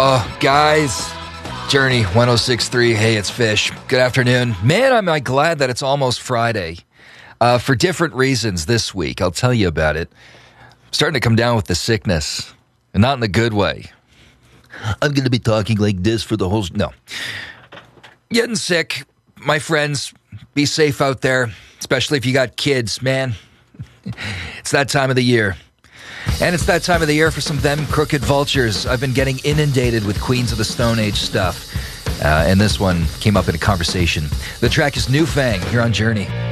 Oh, guys, Journey 106.3. Hey, it's Fish. Good afternoon. Man, am I glad that it's almost Friday. For different reasons this week. I'll tell you about it. I'm starting to come down with the sickness, and not in the good way. I'm going to be talking like this for the whole... No. Getting sick. My friends, be safe out there, especially if you got kids, man. It's that time of the year. And it's that time of the year for some Them Crooked Vultures. I've been getting inundated with Queens of the Stone Age stuff. And this one came up in a conversation. The track is New Fang here on Journey.